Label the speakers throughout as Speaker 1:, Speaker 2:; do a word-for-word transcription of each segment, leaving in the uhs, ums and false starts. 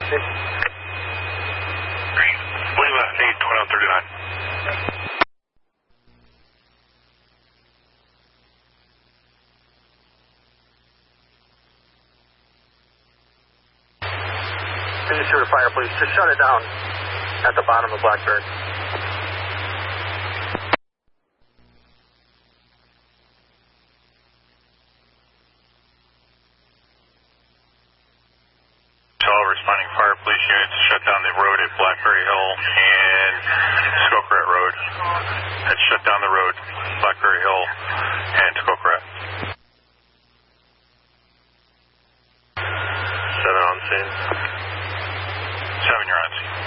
Speaker 1: Lima eight twelve thirty-nine.
Speaker 2: Please shoot a fire, please. Just shut it down at the bottom of Blackberry.
Speaker 1: All responding fire police units shut down the road at Blackberry Hill and Skokrat Road. Let's shut down the road, Blackberry Hill and Skokrat. Seven on scene. Seven, you're on scene.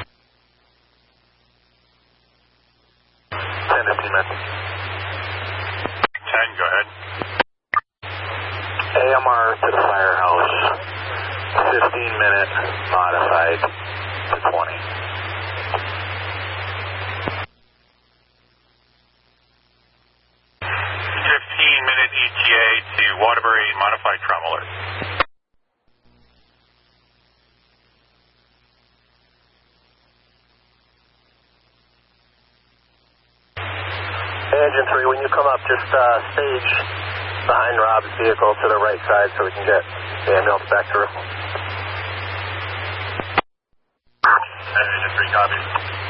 Speaker 2: Ten, empty message.
Speaker 1: Ten, go ahead.
Speaker 2: A M R to the firehouse. fifteen minute modified to twenty.
Speaker 1: fifteen minute E T A to Waterbury modified trauma alert.
Speaker 2: Engine three, when you come up, just uh, stage behind Rob's vehicle to the right side so we can get the ambulance back through.
Speaker 1: Engine three, copy.